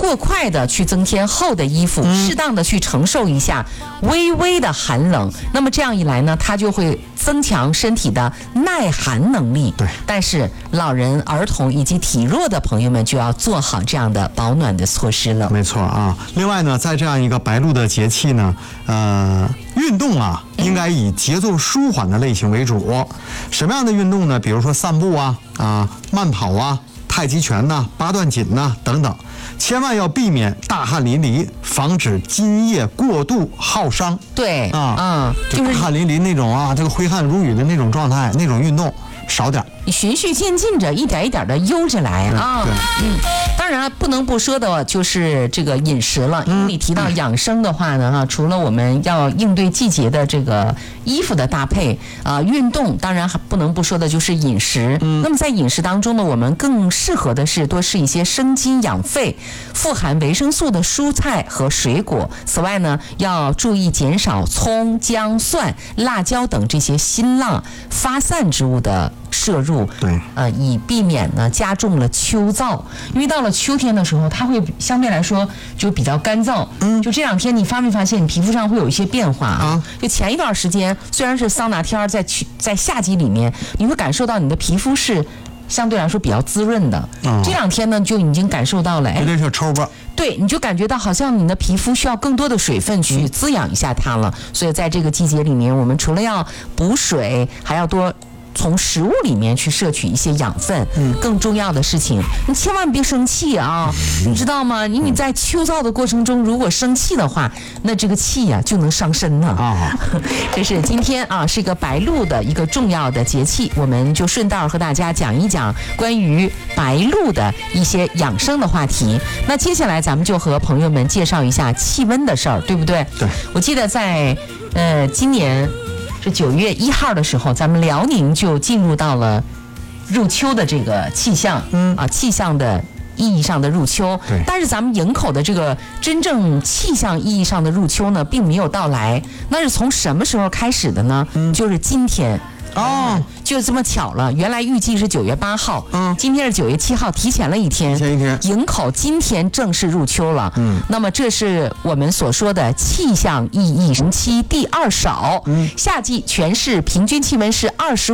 过快的去增添厚的衣服，适当的去承受一下微微的寒冷，那么这样一来呢，它就会增强身体的耐寒能力。 对， 但是老人、儿童以及体弱的朋友们就要做好这样的保暖的措施了。 没错啊。另外呢，在这样一个白露的节气呢，运动啊，应该以节奏舒缓的类型为主。什么样的运动呢？比如说散步慢跑太极拳八段锦等等，千万要避免大汗淋漓，防止津液过度耗伤。 对就是大汗淋漓那种这个挥汗如雨的那种状态，那种运动少点。 你循序渐进着，一点一点的悠着来当然不能不说的就是这个饮食了，因为你提到养生的话呢除了我们要应对季节的这个衣服的搭配运动，当然还不能不说的就是饮食。那么在饮食当中呢，我们更适合的是多吃一些生津养肺、富含维生素的蔬菜和水果。此外呢，要注意减少葱、姜、蒜、辣椒等这些辛辣发散之物的摄入， 对， 以避免呢加重了秋燥。因为到了秋天的时候，它会相对来说就比较干燥。就这两天你发没发现你皮肤上会有一些变化就前一段时间虽然是桑拿天在夏季里面，你会感受到你的皮肤是相对来说比较滋润的。这两天呢，就已经感受到了， 有点小抽吧。 对，你就感觉到好像你的皮肤需要更多的水分去滋养一下它了。所以在这个季节里面，我们除了要补水，还要多从食物里面去摄取一些养分。更重要的事情，你千万别生气你知道吗？你在秋燥的过程中，如果生气的话，那这个气就能伤身呢。这是今天是一个白露的一个重要的节气，我们就顺道和大家讲一讲关于白露的一些养生的话题。那接下来咱们就和朋友们介绍一下气温的事儿，对不对？ 对， 我记得在今年是9月1号的时候，咱们辽宁就进入到了入秋的这个气象，气象的意义上的入秋。但是咱们营口的这个真正气象意义上的入秋呢，并没有到来。那是从什么时候开始的呢？就是今天。就这么巧了，原来预计是9月8号，今天是9月7号，提前了一天。营口今天正式入秋了。那么这是我们所说的气象意义神期第2少。夏季全市平均气温是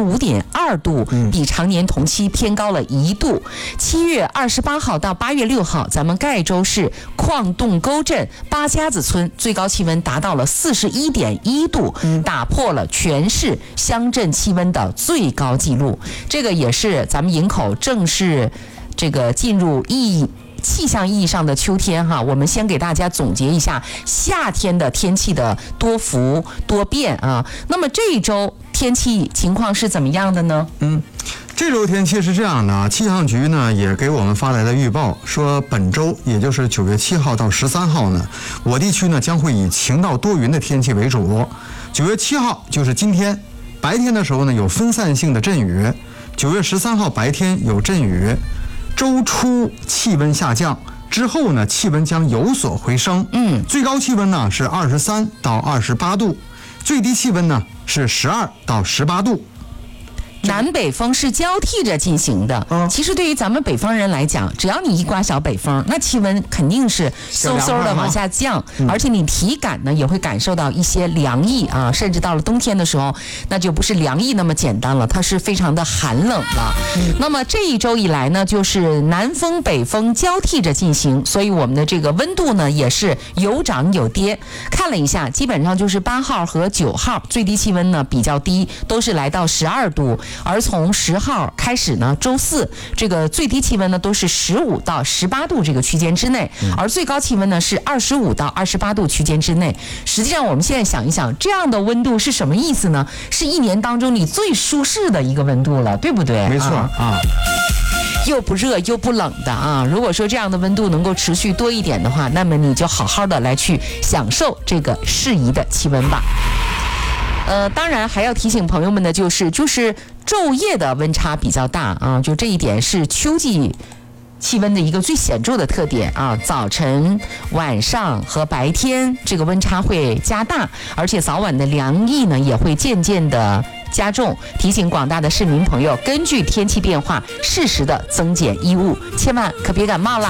25.2度，比常年同期偏高了1度。7月28号到8月6号，咱们盖州市矿洞沟镇八家子村最高气温达到了41.1度，打破了全市乡镇气温的最高纪录。这个也是咱们营口正式这个进入气象意义上的秋天我们先给大家总结一下夏天的天气的多伏多变那么这一周天气情况是怎么样的呢？ 这周天气是这样的气象局呢也给我们发来了预报，说本周也就是9月7号到13号呢，我地区呢将会以晴到多云的天气为主。9月7号就是今天，白天的时候呢有分散性的阵雨。9月13号白天有阵雨。周初气温下降之后呢，气温将有所回升。最高气温呢是23到28度，最低气温呢是12到18度。 南北风是交替着进行的。其实对于咱们北方人来讲，只要你一刮小北风，那气温肯定是嗖嗖的往下降，而且你体感呢也会感受到一些凉意甚至到了冬天的时候，那就不是凉意那么简单了，它是非常的寒冷了。那么这一周以来呢，就是南风北风交替着进行，所以我们的这个温度呢也是有涨有跌。看了一下，基本上就是8号和9号最低气温呢比较低，都是来到12度。而从10号开始呢，周四这个最低气温呢都是15到18度这个区间之内，而最高气温呢是25到28度区间之内。实际上我们现在想一想，这样的温度是什么意思呢？是一年当中你最舒适的一个温度了，对不对？ 没错又不热又不冷的如果说这样的温度能够持续多一点的话，那么你就好好的来去享受这个适宜的气温吧。当然还要提醒朋友们的就是昼夜的温差比较大就这一点是秋季气温的一个最显著的特点早晨、晚上和白天这个温差会加大，而且早晚的凉意呢也会渐渐的加重。提醒广大的市民朋友，根据天气变化，适时的增减衣物，千万可别感冒啦。